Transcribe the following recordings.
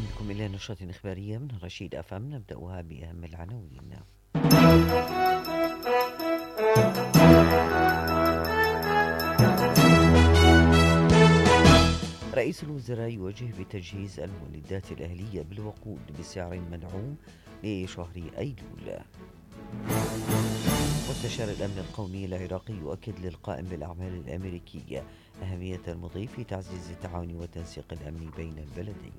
بكم إلى نشرة إخبارية من رشيد أفهم، نبدأها بأهم العناوين. رئيس الوزراء يوجه بتجهيز المولدات الأهلية بالوقود بسعر مدعوم لشهر أيلول. مستشار الأمن القومي العراقي يؤكد للقائم بالأعمال الأمريكي أهمية المضي في تعزيز التعاون والتنسيق الأمني بين البلدين.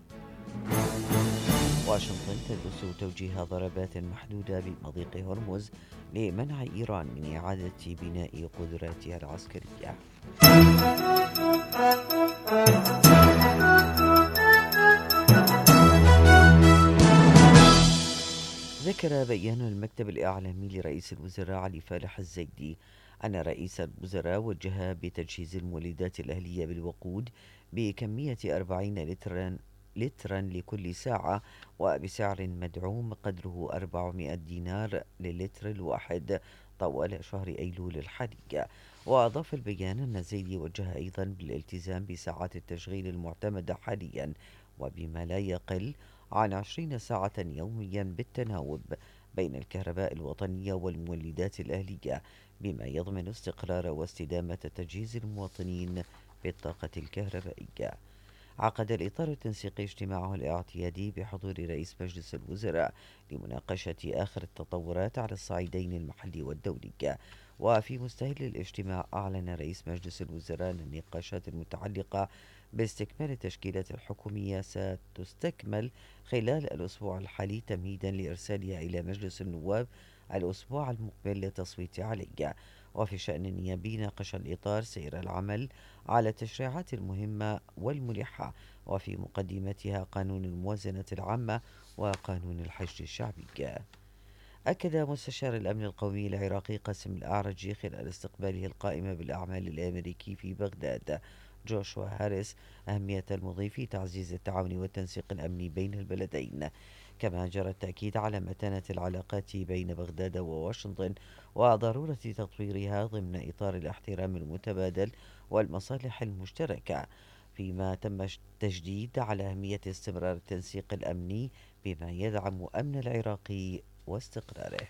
واشنطن تدرس توجيه ضربات محدودة بمضيق هرمز لمنع إيران من إعادة بناء قدراتها العسكرية. ذكر بيان المكتب الإعلامي لرئيس الوزراء علي فالح الزيدي أن رئيس الوزراء وجه بتجهيز المولدات الأهلية بالوقود بكمية 40 لترا لكل ساعة وبسعر مدعوم قدره 400 دينار للتر الواحد طوال شهر أيلول الحالي. وأضاف البيان أن الزيدي وجه أيضا بالالتزام بساعات التشغيل المعتمدة حاليا وبما لا يقل عن 20 ساعة يوميا بالتناوب بين الكهرباء الوطنية والمولدات الأهلية، بما يضمن استقرار واستدامة تجهيز المواطنين بالطاقة الكهربائية. عقد الإطار التنسيقي اجتماعه الاعتيادي بحضور رئيس مجلس الوزراء لمناقشة آخر التطورات على الصعيدين المحلي والدولي. وفي مستهل الاجتماع أعلن رئيس مجلس الوزراء أن النقاشات المتعلقة باستكمال التشكيلات الحكومية ستستكمل خلال الأسبوع الحالي تمهيدا لإرسالها إلى مجلس النواب الأسبوع المقبل للتصويت عليه. وفي شأن النيابي ناقش الإطار سير العمل على التشريعات المهمة والملحة وفي مقدمتها قانون الموازنة العامة وقانون الحشد الشعبي. أكد مستشار الأمن القومي العراقي قاسم الأعرجي خلال استقباله القائمة بالأعمال الأمريكي في بغداد جوشوا هاريس أهمية المضي في تعزيز التعاون والتنسيق الأمني بين البلدين، كما جرى التأكيد على متانة العلاقات بين بغداد وواشنطن وضرورة تطويرها ضمن إطار الاحترام المتبادل والمصالح المشتركة، فيما تم التشديد على أهمية استمرار التنسيق الأمني بما يدعم أمن العراق واستقراره.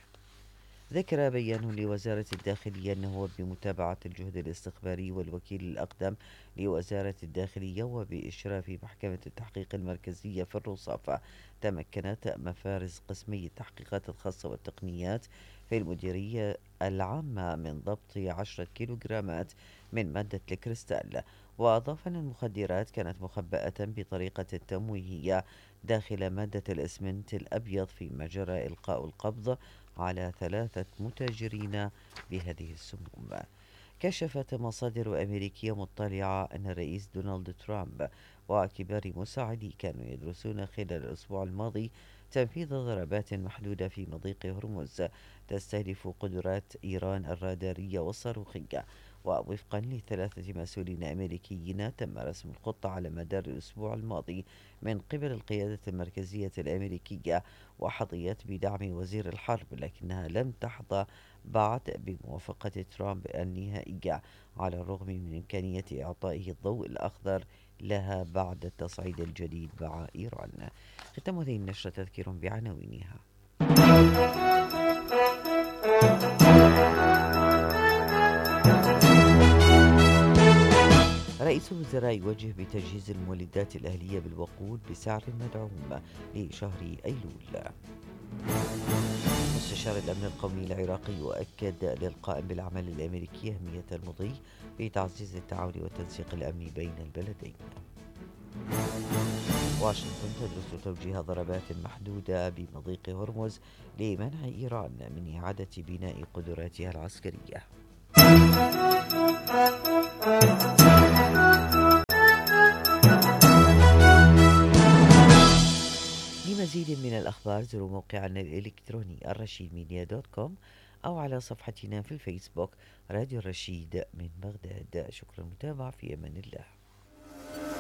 ذكر بيان لوزارة الداخلية أنه بمتابعة الجهد الاستخباري والوكيل الأقدم لوزارة الداخلية وبإشراف محكمة التحقيق المركزية في الرصافة، تمكنت مفارز قسمي التحقيقات الخاصة والتقنيات في المديرية العامة من ضبط 10 كيلوغرامات من مادة الكريستال. وأضاف أن المخدرات كانت مخبأة بطريقة تمويهية داخل مادة الإسمنت الأبيض، فيما جرى إلقاء القبض على 3 متاجرين بهذه السموم. كشفت مصادر أمريكية مطلعة أن الرئيس دونالد ترامب وكبار مساعديه كانوا يدرسون خلال الأسبوع الماضي تنفيذ ضربات محدودة في مضيق هرمز تستهدف قدرات إيران الرادارية والصاروخية. ووفقا لثلاثة مسؤولين أمريكيين تم رسم الخطة على مدار الأسبوع الماضي من قبل القيادة المركزية الأمريكية، وحظيت بدعم وزير الحرب، لكنها لم تحظى بعد بموافقة ترامب النهائية على الرغم من إمكانية إعطائه الضوء الأخضر لها بعد التصعيد الجديد مع إيران. ختام هذه النشرة تذكير بعناوينها. رئيس الوزراء يوجه بتجهيز المولدات الأهلية بالوقود بسعر مدعوم لشهر أيلول. مستشار الأمن القومي العراقي يؤكد للقائم بالأعمال الأمريكية أهمية المضي في تعزيز التعاون والتنسيق الأمني بين البلدين. واشنطن تدرس توجيه ضربات محدودة بمضيق هرمز لمنع إيران من إعادة بناء قدراتها العسكرية. لمزيد من الأخبار زوروا موقعنا الإلكتروني الرشيدميديا.com أو على صفحتنا في الفيسبوك راديو الرشيد من بغداد. شكرا للمتابعة، في أمان الله.